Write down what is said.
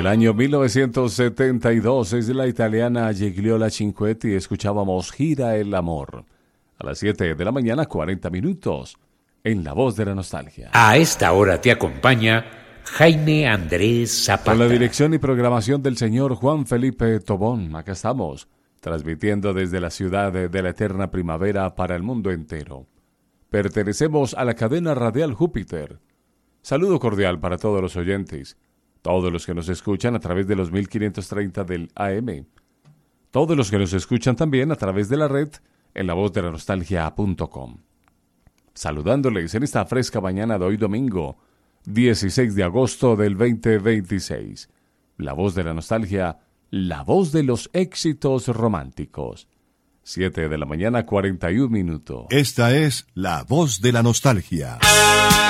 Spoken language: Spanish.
Del año 1972 es la italiana Gigliola Cinquetti. Escuchábamos Gira el Amor. A las 7 de la mañana, 40 minutos, en La Voz de la Nostalgia. A esta hora te acompaña Jaime Andrés Zapata. Con la dirección y programación del señor Juan Felipe Tobón. Acá estamos, transmitiendo desde la ciudad de la eterna primavera para el mundo entero. Pertenecemos a la cadena radial Júpiter. Saludo cordial para todos los oyentes, todos los que nos escuchan a través de los 1530 del AM, todos los que nos escuchan también a través de la red en lavozdelanostaljia.com. Saludándoles en esta fresca mañana de hoy domingo, 16 de agosto del 2026. La Voz de la Nostalgia, la voz de los éxitos románticos. 7 de la mañana, 41 minutos. Esta es La Voz de la Nostalgia.